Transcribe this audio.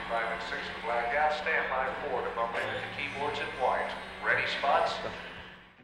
5 and 6 in black out. Stand by 4 to bump into the keyboards in white. Ready, spots?